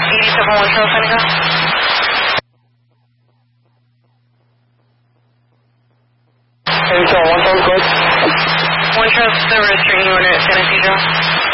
87 Trail, San Diego. 87 Trail, good. 1 Trail, the registering unit, San Diego.